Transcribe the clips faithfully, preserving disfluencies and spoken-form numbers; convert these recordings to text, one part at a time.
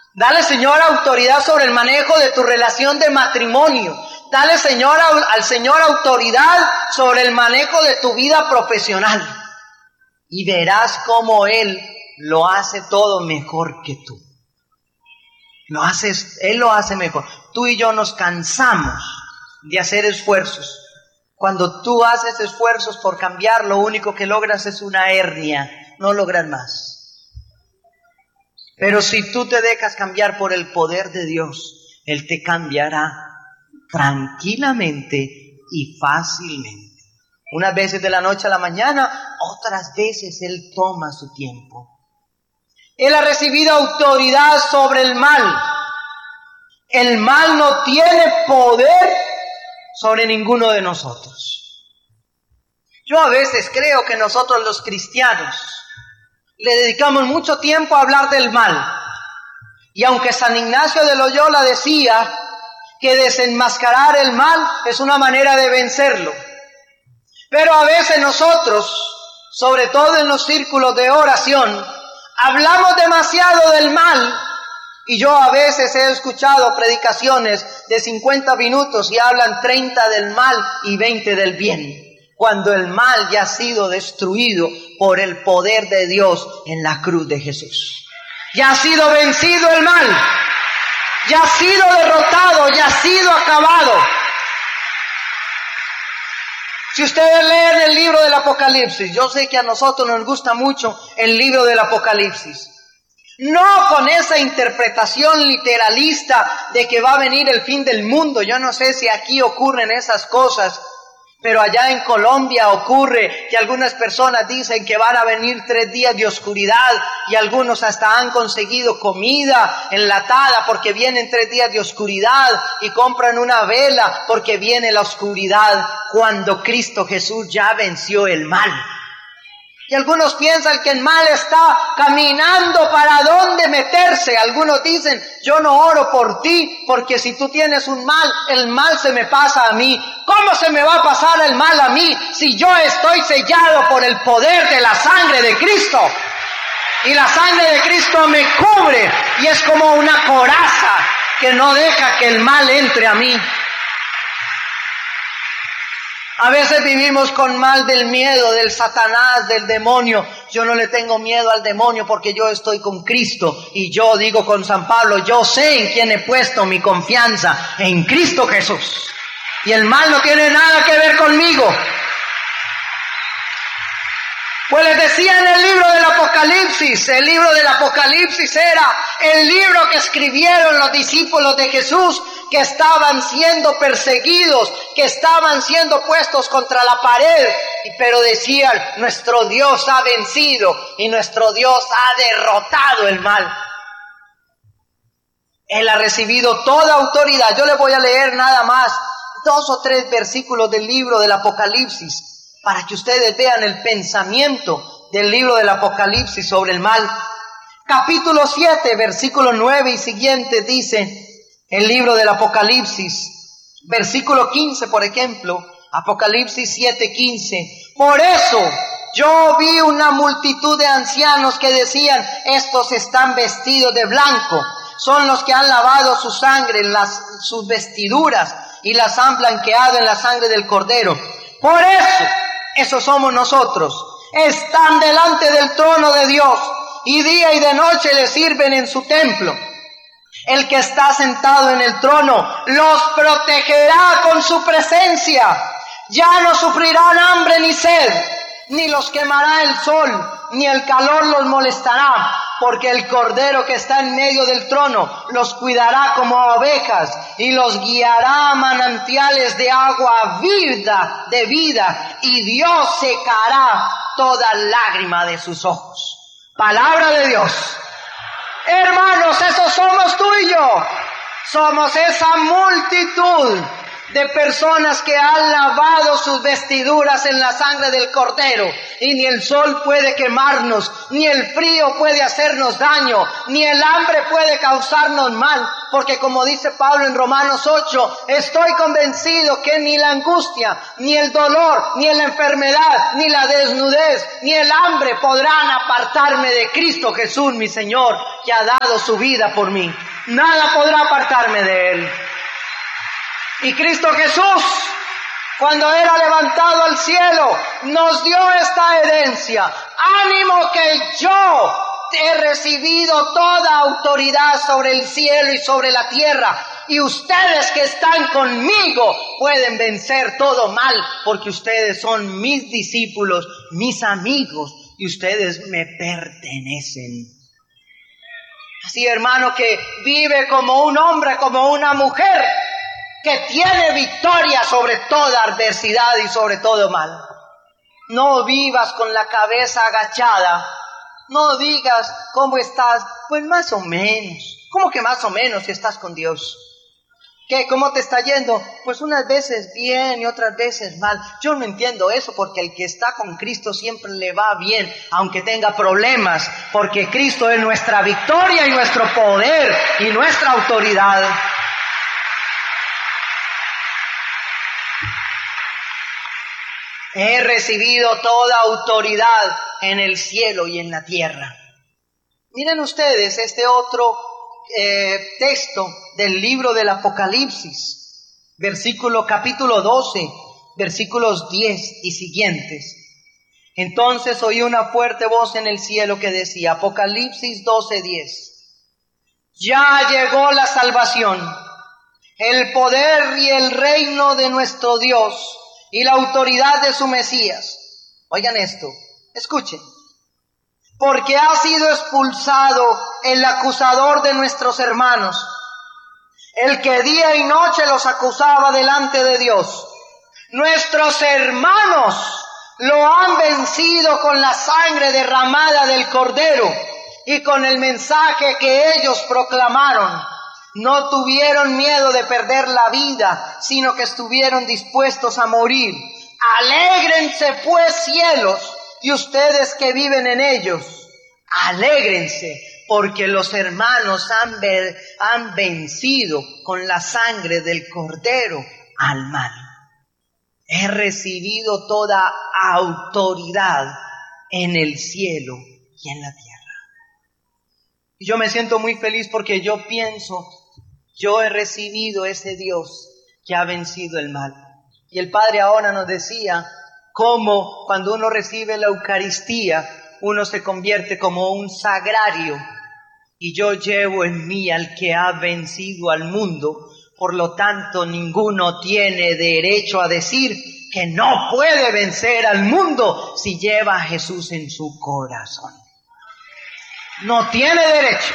Dale, Señor, autoridad sobre el manejo de tu relación de matrimonio. Dale, Señor, al Señor autoridad sobre el manejo de tu vida profesional. Y verás cómo Él lo hace todo mejor que tú. Lo haces, Él lo hace mejor. Tú y yo nos cansamos de hacer esfuerzos. Cuando tú haces esfuerzos por cambiar, lo único que logras es una hernia. No logras más. Pero si tú te dejas cambiar por el poder de Dios, Él te cambiará tranquilamente y fácilmente. Unas veces de la noche a la mañana, otras veces Él toma su tiempo. Él ha recibido autoridad sobre el mal. El mal no tiene poder sobre ninguno de nosotros. Yo a veces creo que nosotros los cristianos le dedicamos mucho tiempo a hablar del mal. Y aunque San Ignacio de Loyola decía que desenmascarar el mal es una manera de vencerlo, pero a veces nosotros, sobre todo en los círculos de oración, hablamos demasiado del mal. Y yo a veces he escuchado predicaciones de cincuenta minutos y hablan treinta del mal y veinte del bien, cuando el mal ya ha sido destruido por el poder de Dios en la cruz de Jesús. Ya ha sido vencido el mal, ya ha sido derrotado, ya ha sido acabado. Si ustedes leen el libro del Apocalipsis, yo sé que a nosotros nos gusta mucho el libro del Apocalipsis. No con esa interpretación literalista de que va a venir el fin del mundo. Yo no sé si aquí ocurren esas cosas, pero allá en Colombia ocurre que algunas personas dicen que van a venir tres días de oscuridad y algunos hasta han conseguido comida enlatada porque vienen tres días de oscuridad y compran una vela porque viene la oscuridad cuando Cristo Jesús ya venció el mal. Y algunos piensan que el mal está caminando para dónde meterse. Algunos dicen, yo no oro por ti, porque si tú tienes un mal, el mal se me pasa a mí. ¿Cómo se me va a pasar el mal a mí si yo estoy sellado por el poder de la sangre de Cristo? Y la sangre de Cristo me cubre y es como una coraza que no deja que el mal entre a mí. A veces vivimos con mal del miedo, del Satanás, del demonio. Yo no le tengo miedo al demonio porque yo estoy con Cristo. Y yo digo con San Pablo, yo sé en quién he puesto mi confianza, en Cristo Jesús. Y el mal no tiene nada que ver conmigo. Pues les decía en el libro del Apocalipsis, el libro del Apocalipsis era el libro que escribieron los discípulos de Jesús, que estaban siendo perseguidos, que estaban siendo puestos contra la pared, pero decían, nuestro Dios ha vencido y nuestro Dios ha derrotado el mal. Él ha recibido toda autoridad. Yo les voy a leer nada más dos o tres versículos del libro del Apocalipsis para que ustedes vean el pensamiento del libro del Apocalipsis sobre el mal. Capítulo siete, versículo nueve y siguiente dice el libro del Apocalipsis, versículo quince, por ejemplo, Apocalipsis siete, quince. Por eso yo vi una multitud de ancianos que decían, estos están vestidos de blanco, son los que han lavado su sangre en las, sus vestiduras y las han blanqueado en la sangre del Cordero. Por eso, esos somos nosotros. Están delante del trono de Dios y día y de noche le sirven en su templo. El que está sentado en el trono los protegerá con su presencia. Ya no sufrirán hambre ni sed, ni los quemará el sol, ni el calor los molestará, porque el Cordero que está en medio del trono los cuidará como ovejas y los guiará a manantiales de agua vida, de vida, y Dios secará toda lágrima de sus ojos. Palabra de Dios. Hermanos, esos somos tú y yo. Somos esa multitud de personas que han lavado sus vestiduras en la sangre del Cordero, y ni el sol puede quemarnos, ni el frío puede hacernos daño, ni el hambre puede causarnos mal, porque como dice Pablo en Romanos ocho, estoy convencido que ni la angustia, ni el dolor, ni la enfermedad, ni la desnudez, ni el hambre podrán apartarme de Cristo Jesús, mi Señor, que ha dado su vida por mí. Nada podrá apartarme de Él. Y Cristo Jesús, cuando era levantado al cielo, nos dio esta herencia. Ánimo que yo he recibido toda autoridad sobre el cielo y sobre la tierra. Y ustedes que están conmigo pueden vencer todo mal, porque ustedes son mis discípulos, mis amigos, y ustedes me pertenecen. Así, hermano, que vive como un hombre, como una mujer, que tiene victoria sobre toda adversidad y sobre todo mal. No vivas con la cabeza agachada. No digas, ¿cómo estás? Pues más o menos. ¿Cómo que más o menos si estás con Dios? ¿Qué? ¿Cómo te está yendo? Pues unas veces bien y otras veces mal. Yo no entiendo eso, porque el que está con Cristo siempre le va bien, aunque tenga problemas, porque Cristo es nuestra victoria y nuestro poder y nuestra autoridad. He recibido toda autoridad en el cielo y en la tierra. Miren ustedes este otro eh, texto del libro del Apocalipsis, versículo capítulo doce, versículos diez y siguientes. Entonces oí una fuerte voz en el cielo que decía, Apocalipsis doce, diez. Ya llegó la salvación, el poder y el reino de nuestro Dios y la autoridad de su Mesías. Oigan esto, escuchen. Porque ha sido expulsado el acusador de nuestros hermanos, el que día y noche los acusaba delante de Dios. Nuestros hermanos lo han vencido con la sangre derramada del Cordero y con el mensaje que ellos proclamaron. No tuvieron miedo de perder la vida, sino que estuvieron dispuestos a morir. Alégrense pues, cielos, y ustedes que viven en ellos, alégrense, porque los hermanos han, ver, han vencido con la sangre del Cordero al mal. He recibido toda autoridad en el cielo y en la tierra. Y yo me siento muy feliz porque yo pienso, yo he recibido ese Dios que ha vencido el mal. Y el Padre ahora nos decía cómo cuando uno recibe la Eucaristía, uno se convierte como un sagrario. Y yo llevo en mí al que ha vencido al mundo. Por lo tanto, ninguno tiene derecho a decir que no puede vencer al mundo si lleva a Jesús en su corazón. No tiene derecho.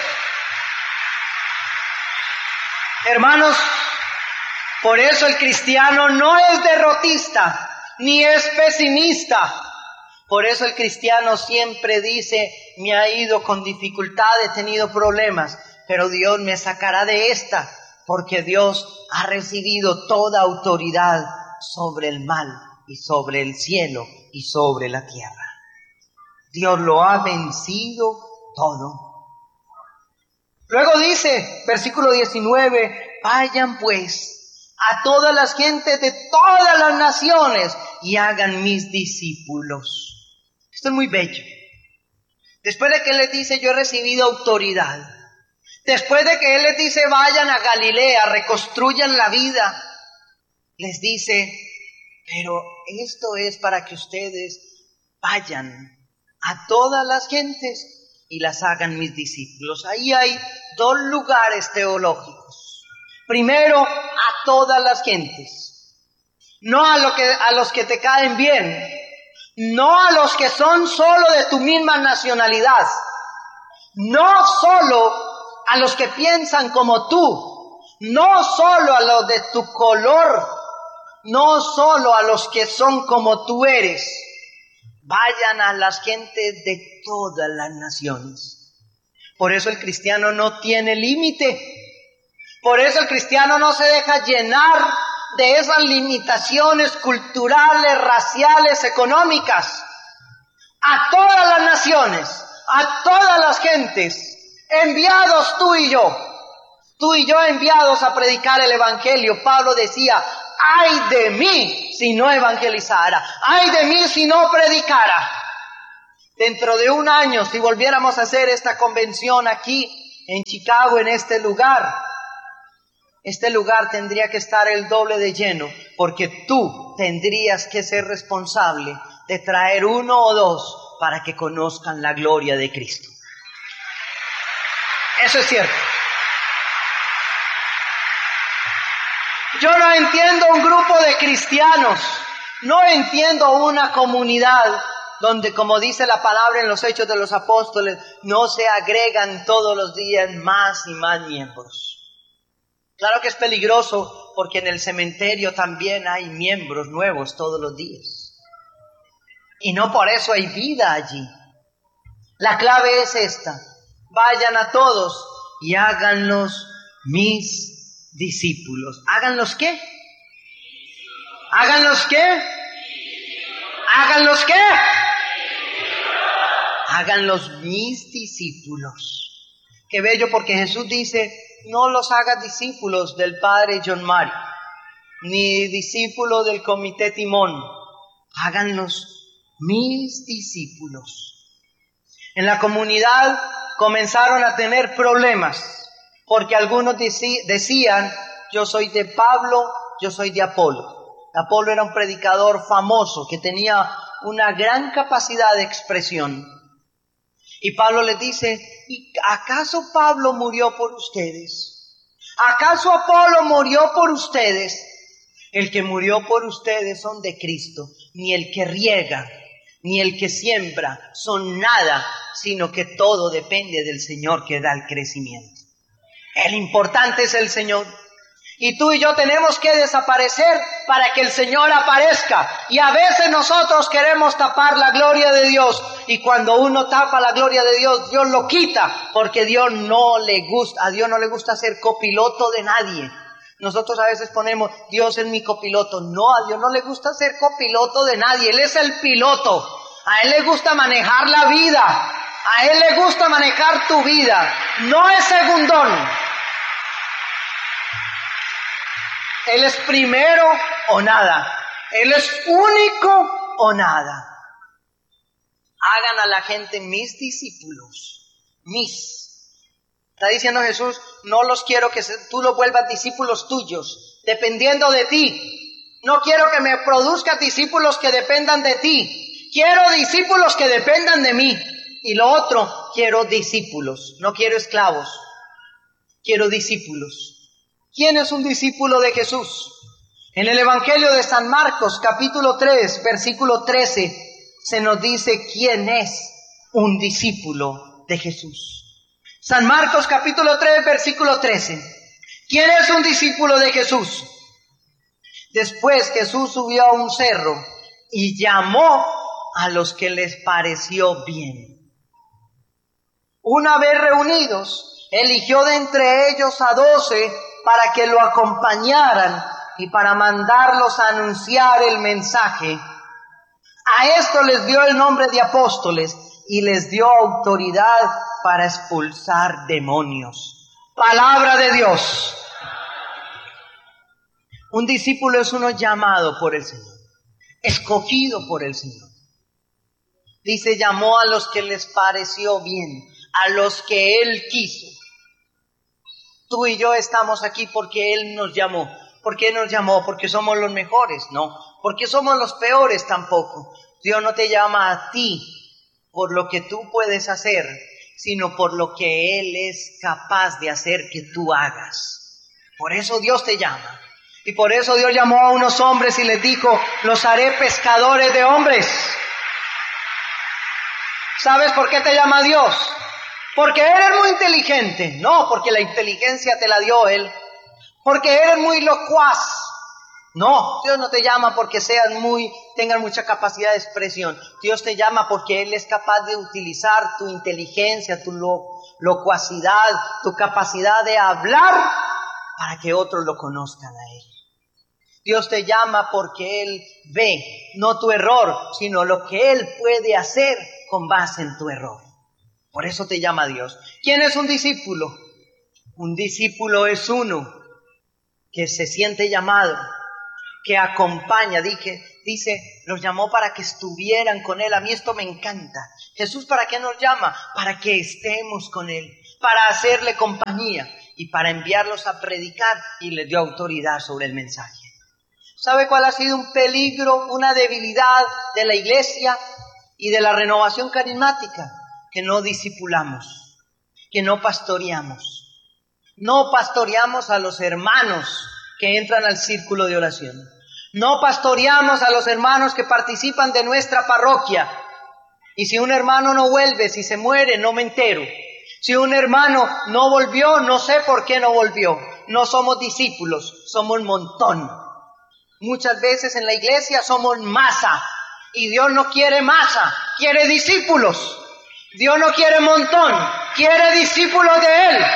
Hermanos, por eso el cristiano no es derrotista, ni es pesimista. Por eso el cristiano siempre dice, me ha ido con dificultad, he tenido problemas, pero Dios me sacará de esta, porque Dios ha recibido toda autoridad sobre el mal y sobre el cielo y sobre la tierra. Dios lo ha vencido todo. Luego dice, versículo diecinueve, vayan pues a todas las gentes de todas las naciones y hagan mis discípulos. Esto es muy bello. Después de que Él les dice, yo he recibido autoridad. Después de que Él les dice, vayan a Galilea, reconstruyan la vida. Les dice, pero esto es para que ustedes vayan a todas las gentes y las hagan mis discípulos. Ahí hay dos lugares teológicos. Primero, a todas las gentes. No a, lo que, a los que te caen bien. No a los que son solo de tu misma nacionalidad. No solo a los que piensan como tú. No solo a los de tu color. No solo a los que son como tú eres. Vayan a las gentes de todas las naciones. Por eso el cristiano no tiene límite. Por eso el cristiano no se deja llenar de esas limitaciones culturales, raciales, económicas, a todas las naciones, a todas las gentes, enviados tú y yo, tú y yo enviados a predicar el evangelio. Pablo decía, ay de mí si no evangelizara, ay de mí si no predicara. Dentro de un año, si volviéramos a hacer esta convención aquí en Chicago, en este lugar, este lugar tendría que estar el doble de lleno, porque tú tendrías que ser responsable de traer uno o dos para que conozcan la gloria de Cristo. Eso es cierto. Yo no entiendo un grupo de cristianos, no entiendo una comunidad donde, como dice la palabra en los Hechos de los Apóstoles, no se agregan todos los días más y más miembros. Claro que es peligroso porque en el cementerio también hay miembros nuevos todos los días. Y no por eso hay vida allí. La clave es esta: vayan a todos y háganlos mis discípulos. ¿Háganlos qué? ¿Háganlos qué? ¿Háganlos qué? Háganlos mis discípulos. Qué bello, porque Jesús dice, no los hagas discípulos del padre John Mari, ni discípulos del comité Timón. Háganlos mis discípulos. En la comunidad comenzaron a tener problemas, porque algunos deci- decían, yo soy de Pablo, yo soy de Apolo. Apolo era un predicador famoso que tenía una gran capacidad de expresión. Y Pablo les dice, ¿y acaso Pablo murió por ustedes? ¿Acaso Apolo murió por ustedes? El que murió por ustedes son de Cristo. Ni el que riega, ni el que siembra son nada, sino que todo depende del Señor que da el crecimiento. El importante es el Señor. Y tú y yo tenemos que desaparecer para que el Señor aparezca. Y a veces nosotros queremos tapar la gloria de Dios. Y cuando uno tapa la gloria de Dios, Dios lo quita. Porque Dios no le gusta, a Dios no le gusta ser copiloto de nadie. Nosotros a veces ponemos, Dios es mi copiloto. No, a Dios no le gusta ser copiloto de nadie. Él es el piloto. A Él le gusta manejar la vida. A Él le gusta manejar tu vida. No es segundón. Él es primero o nada. Él es único o nada. Hagan a la gente mis discípulos. Mis. Está diciendo Jesús, no los quiero que se, tú los vuelvas discípulos tuyos, dependiendo de ti. No quiero que me produzcas discípulos que dependan de ti. Quiero discípulos que dependan de mí. Y lo otro, quiero discípulos. No quiero esclavos. Quiero discípulos. ¿Quién es un discípulo de Jesús? En el Evangelio de San Marcos, capítulo tres, versículo trece, se nos dice quién es un discípulo de Jesús. San Marcos, capítulo tres, versículo trece. ¿Quién es un discípulo de Jesús? Después Jesús subió a un cerro y llamó a los que les pareció bien. Una vez reunidos, eligió de entre ellos a doce para que lo acompañaran y para mandarlos a anunciar el mensaje. A esto les dio el nombre de apóstoles y les dio autoridad para expulsar demonios. Palabra de Dios. Un discípulo es uno llamado por el Señor, escogido por el Señor. Dice, llamó a los que les pareció bien, a los que Él quiso. Tú y yo estamos aquí porque Él nos llamó. ¿Por qué nos llamó? ¿Porque somos los mejores? No. ¿Porque somos los peores? Tampoco. Dios no te llama a ti por lo que tú puedes hacer, sino por lo que Él es capaz de hacer que tú hagas. Por eso Dios te llama. Y por eso Dios llamó a unos hombres y les dijo, los haré pescadores de hombres. ¿Sabes por qué te llama Dios? Porque eres muy inteligente. No, porque la inteligencia te la dio Él. Porque eres muy locuaz. No, Dios no te llama porque seas muy, tengas mucha capacidad de expresión. Dios te llama porque Él es capaz de utilizar tu inteligencia, tu lo, locuacidad, tu capacidad de hablar para que otros lo conozcan a Él. Dios te llama porque Él ve no tu error, sino lo que Él puede hacer con base en tu error. Por eso te llama Dios. ¿Quién es un discípulo? Un discípulo es uno que se siente llamado, que acompaña. Dije, dice, los llamó para que estuvieran con Él. A mí esto me encanta. Jesús, ¿para qué nos llama? Para que estemos con Él, para hacerle compañía y para enviarlos a predicar, y les dio autoridad sobre el mensaje. ¿Sabe cuál ha sido un peligro, una debilidad de la iglesia y de la renovación carismática? Que no discipulamos, que no pastoreamos. No pastoreamos a los hermanos que entran al círculo de oración. No pastoreamos a los hermanos que participan de nuestra parroquia. Y si un hermano no vuelve, si se muere, no me entero. Si un hermano no volvió, no sé por qué no volvió. No somos discípulos, somos un montón. Muchas veces en la iglesia somos masa. Y Dios no quiere masa, quiere discípulos. Dios no quiere montón, quiere discípulos de Él.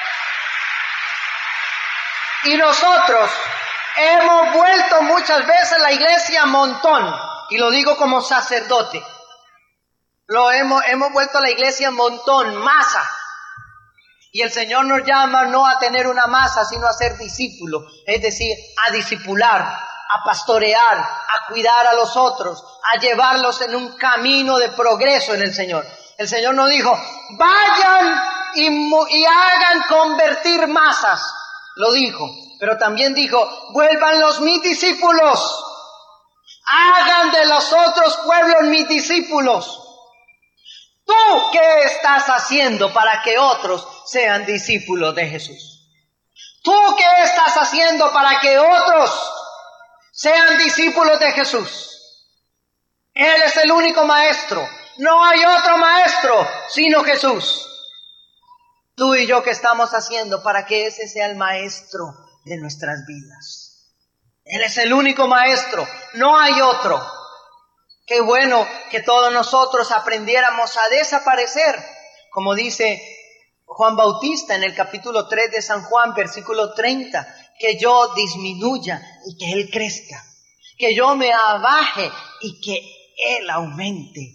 Y nosotros hemos vuelto muchas veces la iglesia montón. Y lo digo como sacerdote. Lo hemos, hemos vuelto a la iglesia montón, masa. Y el Señor nos llama no a tener una masa, sino a ser discípulos. Es decir, a discipular, a pastorear, a cuidar a los otros, a llevarlos en un camino de progreso en el Señor. El Señor nos dijo, vayan y, y hagan convertir masas. Lo dijo, pero también dijo, vuelvan los mis discípulos. Hagan de los otros pueblos mis discípulos. ¿Tú qué estás haciendo para que otros sean discípulos de Jesús? ¿Tú qué estás haciendo para que otros sean discípulos de Jesús? Él es el único maestro. No hay otro maestro sino Jesús. Tú y yo, ¿qué estamos haciendo para que ese sea el maestro de nuestras vidas? Él es el único maestro. No hay otro. Qué bueno que todos nosotros aprendiéramos a desaparecer, como dice Juan Bautista en el capítulo tres de San Juan, versículo treinta, que yo disminuya y que Él crezca, que yo me abaje y que Él aumente.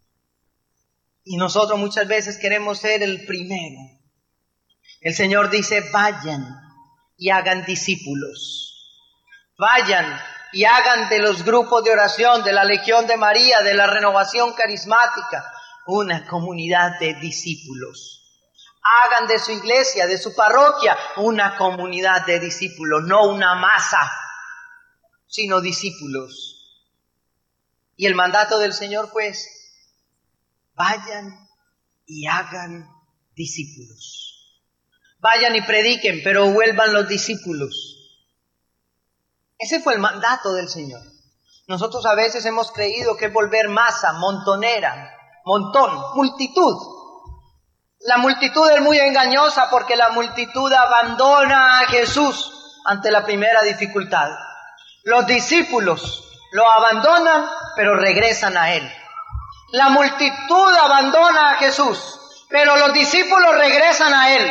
Y nosotros muchas veces queremos ser el primero. El Señor dice, vayan y hagan discípulos. Vayan y hagan de los grupos de oración, de la Legión de María, de la renovación carismática, una comunidad de discípulos. Hagan de su iglesia, de su parroquia, una comunidad de discípulos, no una masa, sino discípulos. Y el mandato del Señor, pues, vayan y hagan discípulos. Vayan y prediquen, pero vuelvan los discípulos. Ese fue el mandato del Señor. Nosotros a veces hemos creído que es volver masa, montonera, montón, multitud. La multitud es muy engañosa porque la multitud abandona a Jesús ante la primera dificultad. Los discípulos lo abandonan, pero regresan a Él. La multitud abandona a Jesús, pero los discípulos regresan a Él.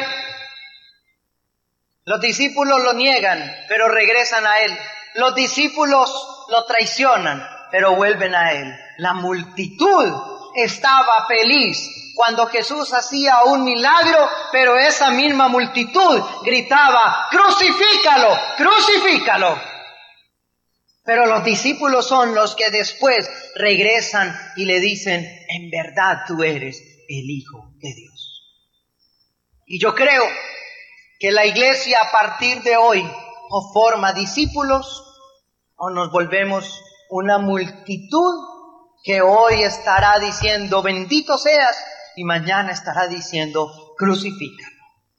Los discípulos lo niegan, pero regresan a Él. Los discípulos lo traicionan, pero vuelven a Él. La multitud estaba feliz cuando Jesús hacía un milagro, pero esa misma multitud gritaba, crucifícalo, crucifícalo. Pero los discípulos son los que después regresan y le dicen, en verdad tú eres el Hijo de Dios. Y yo creo que la iglesia a partir de hoy o forma discípulos o nos volvemos una multitud que hoy estará diciendo bendito seas y mañana estará diciendo crucifícalo.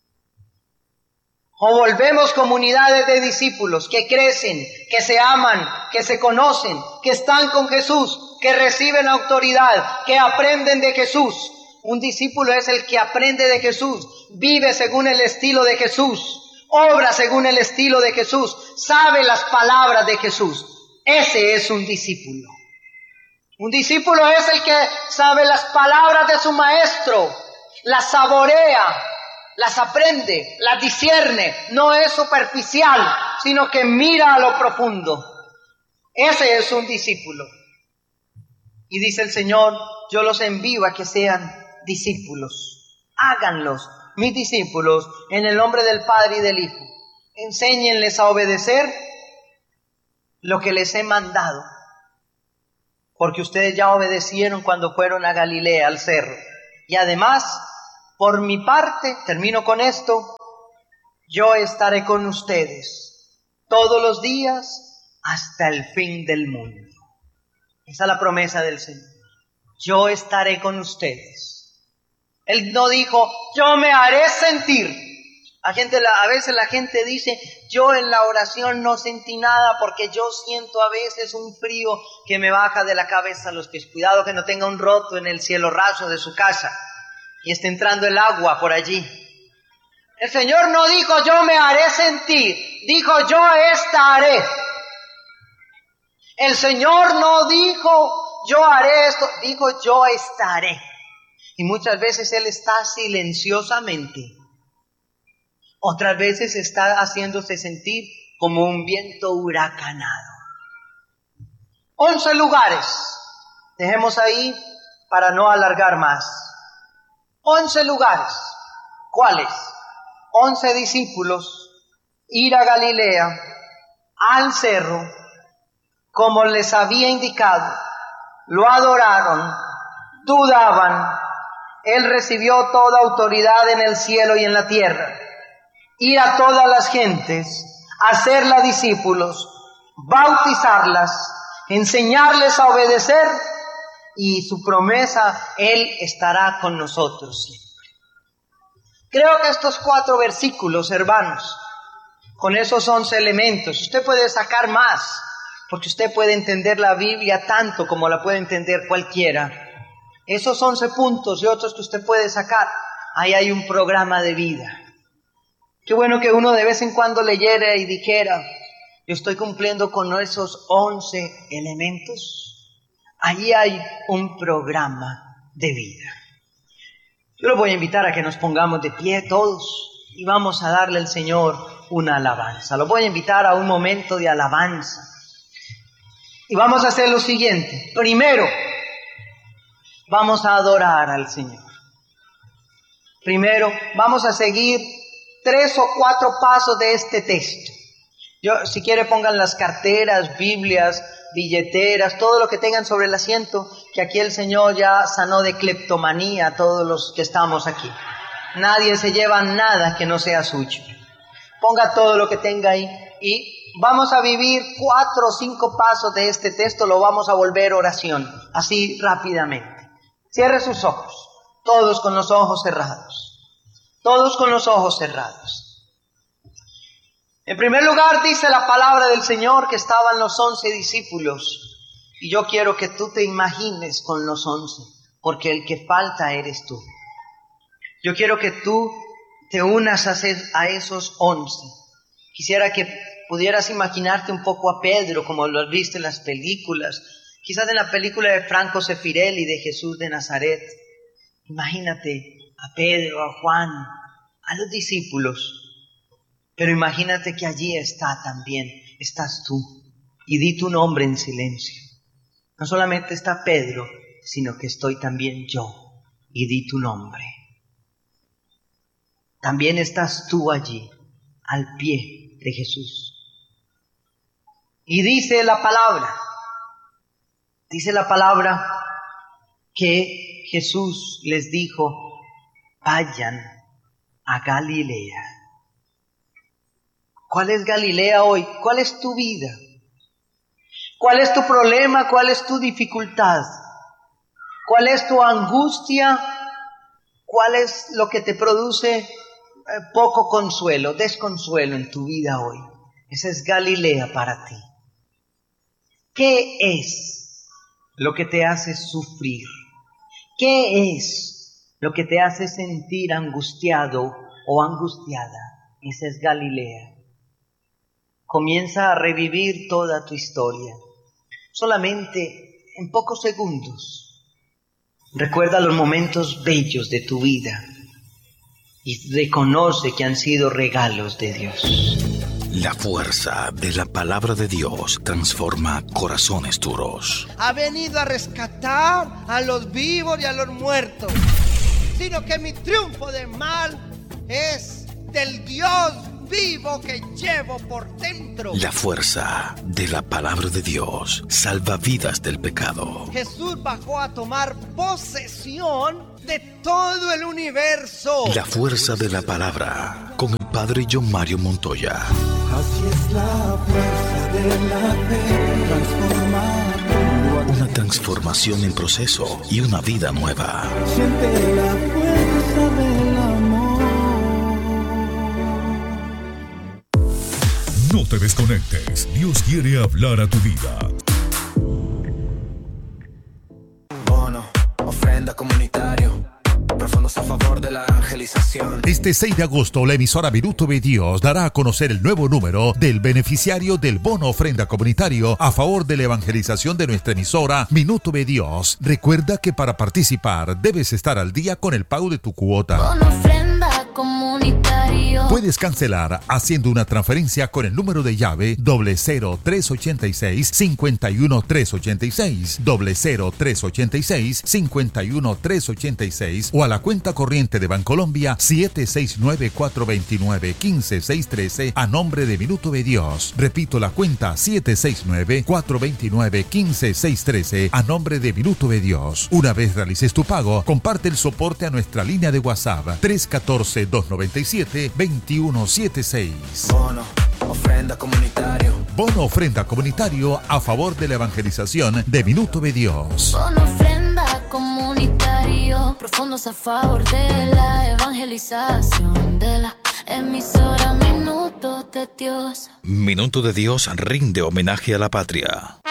O volvemos comunidades de discípulos que crecen, que se aman, que se conocen, que están con Jesús, que reciben autoridad, que aprenden de Jesús. Un discípulo es el que aprende de Jesús, vive según el estilo de Jesús, obra según el estilo de Jesús, sabe las palabras de Jesús. Ese es un discípulo. Un discípulo es el que sabe las palabras de su maestro, las saborea, las aprende, las discierne, no es superficial, sino que mira a lo profundo. Ese es un discípulo. Y dice el Señor, yo los envío a que sean discípulos. Háganlos, mis discípulos, en el nombre del Padre y del Hijo. Enséñenles a obedecer lo que les he mandado. Porque ustedes ya obedecieron cuando fueron a Galilea, al cerro. Y además, por mi parte, termino con esto, yo estaré con ustedes todos los días hasta el fin del mundo. Esa es la promesa del Señor. Yo estaré con ustedes. Él no dijo, yo me haré sentir. La gente, a veces la gente dice, yo en la oración no sentí nada porque yo siento a veces un frío que me baja de la cabeza a los pies. Cuidado que no tenga un roto en el cielo raso de su casa y esté entrando el agua por allí. El Señor no dijo, yo me haré sentir. Dijo, yo estaré. El Señor no dijo, yo haré esto, dijo, yo estaré. Y muchas veces Él está silenciosamente. Otras veces está haciéndose sentir como un viento huracanado. Once lugares. Dejemos ahí para no alargar más. Once lugares. ¿Cuáles? Once discípulos. Ir a Galilea, al cerro, como les había indicado, lo adoraron, dudaban, Él recibió toda autoridad en el cielo y en la tierra, ir a todas las gentes, hacerlas discípulos, bautizarlas, enseñarles a obedecer, y su promesa, Él estará con nosotros siempre. Creo que estos cuatro versículos, hermanos, con esos once elementos, usted puede sacar más, porque usted puede entender la Biblia tanto como la puede entender cualquiera. Esos once puntos y otros que usted puede sacar, ahí hay un programa de vida. Qué bueno que uno de vez en cuando leyera y dijera, yo estoy cumpliendo con esos once elementos. Ahí hay un programa de vida. Yo lo voy a invitar a que nos pongamos de pie todos y vamos a darle al Señor una alabanza. Lo voy a invitar a un momento de alabanza. Y vamos a hacer lo siguiente. Primero, vamos a adorar al Señor. Primero, vamos a seguir tres o cuatro pasos de este texto. Yo, si quiere, pongan las carteras, Biblias, billeteras, todo lo que tengan sobre el asiento, que aquí el Señor ya sanó de cleptomanía a todos los que estamos aquí. Nadie se lleva nada que no sea suyo. Ponga todo lo que tenga ahí y vamos a vivir cuatro o cinco pasos de este texto, lo vamos a volver oración, así rápidamente. Cierre sus ojos, todos con los ojos cerrados, todos con los ojos cerrados. En primer lugar dice la palabra del Señor que estaban los once discípulos, y yo quiero que tú te imagines con los once, porque el que falta eres tú. Yo quiero que tú te unas a esos once. Quisiera que pudieras imaginarte un poco a Pedro, como lo has visto en las películas, quizás en la película de Franco Sefirelli de Jesús de Nazaret. Imagínate a Pedro, a Juan, a los discípulos, pero imagínate que allí está también, estás tú, y di tu nombre en silencio. No solamente está Pedro, sino que estoy también yo, y di tu nombre. También estás tú allí, al pie de Jesús. Y dice la palabra, dice la palabra que Jesús les dijo, vayan a Galilea. ¿Cuál es Galilea hoy? ¿Cuál es tu vida? ¿Cuál es tu problema? ¿Cuál es tu dificultad? ¿Cuál es tu angustia? ¿Cuál es lo que te produce eh, poco consuelo, desconsuelo en tu vida hoy? Esa es Galilea para ti. ¿Qué es lo que te hace sufrir? ¿Qué es lo que te hace sentir angustiado o angustiada? Esa es Galilea. Comienza a revivir toda tu historia. Solamente en pocos segundos. Recuerda los momentos bellos de tu vida y reconoce que han sido regalos de Dios. La fuerza de la palabra de Dios transforma corazones duros. Ha venido a rescatar a los vivos y a los muertos, sino que mi triunfo del mal es del Dios vivo que llevo por dentro. La fuerza de la palabra de Dios salva vidas del pecado. Jesús bajó a tomar posesión de todo el universo. La fuerza de la palabra con el Padre John Mario Montoya. Así es la fuerza de la fe, transformar. Una transformación en proceso y una vida nueva. Siente la fuerza del amor. No te desconectes. Dios quiere hablar a tu vida. Bono, ofrenda comunitario. Profundos a favor de la evangelización. Este seis de agosto, la emisora Minuto de Dios dará a conocer el nuevo número del beneficiario del bono ofrenda comunitario a favor de la evangelización de nuestra emisora Minuto de Dios. Recuerda que para participar debes estar al día con el pago de tu cuota. Bono ofrenda comunitario. Puedes cancelar haciendo una transferencia con el número de llave doble cero tres ochenta y seis cincuenta y uno tres ochenta y seis, doble cero tres ochenta y seis cincuenta y uno tres ochenta y seis o a la cuenta corriente de Bancolombia siete seis nueve cuatro dos nueve uno cinco seis uno tres a nombre de Minuto de Dios. Repito la cuenta siete seis nueve cuatro dos nueve uno cinco seis uno tres a nombre de Minuto de Dios. Una vez realices tu pago, comparte el soporte a nuestra línea de WhatsApp tres uno cuatro dos nueve siete dos uno siete seis. Bono, ofrenda comunitario. Bono ofrenda comunitario a favor de la evangelización de Minuto de Dios. Bono ofrenda comunitario. Profundos a favor de la evangelización de la emisora Minuto de Dios. Minuto de Dios rinde homenaje a la patria.